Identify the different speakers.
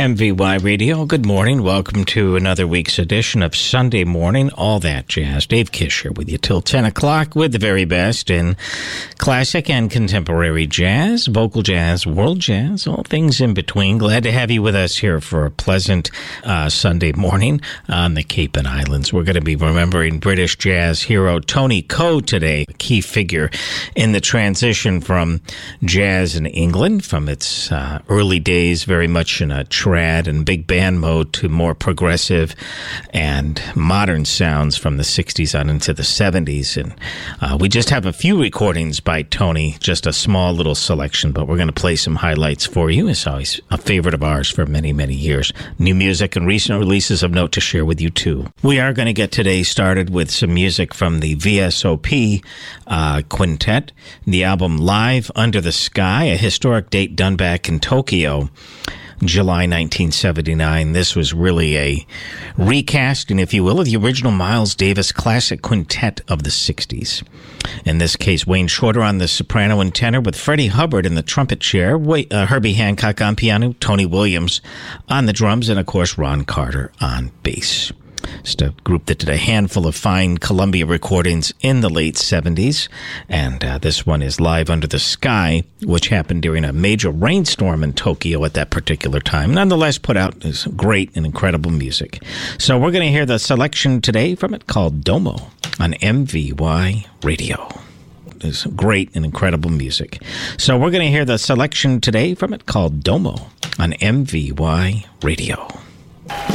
Speaker 1: MVY Radio. Good morning. Welcome to another week's edition of Sunday Morning, All That Jazz. Dave Kish here with you till 10 o'clock with the very best in classic and contemporary jazz, vocal jazz, world jazz, all things in between. Glad to have you with us here for a pleasant Sunday morning on the Cape and Islands. We're going to be remembering British jazz hero Tony Coe today, a key figure in the transition from jazz in England, from its early days very much in a trad and big band mode to more progressive and modern sounds from the 60s on into the 70s. And we just have a few recordings by Tony, just a small little selection, but we're going to play some highlights for you. It's always a favorite of ours for many, many years. New music and recent releases of note to share with you, too. We are going to get today started with some music from the VSOP Quintet, the album Live Under the Sky, a historic date done back in Tokyo, July 1979. This was really a recasting, if you will, of the original Miles Davis classic quintet of the 60s. In this case, Wayne Shorter on the soprano and tenor, with Freddie Hubbard in the trumpet chair, Herbie Hancock on piano, Tony Williams on the drums, and, of course, Ron Carter on bass. Just a group that did a handful of fine Columbia recordings in the late 70s, and this one is Live Under the Sky, which happened during a major rainstorm in Tokyo at that particular time. Nonetheless, put out this great and incredible music. So we're going to hear the selection today from it called Domo on MVY Radio. There's great and incredible music. So we're going to hear the selection today from it called Domo on MVY Radio.